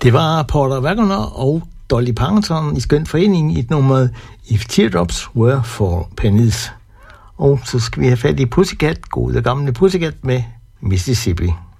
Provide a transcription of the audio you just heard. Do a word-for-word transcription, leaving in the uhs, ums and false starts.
Det var Porter Wagoner og Dolly Parton i skøn forening i nummeret If Teardrops Were for Pennies. Og så skal vi have fat i Pussycat, gode gamle Pussycat med Mississippi.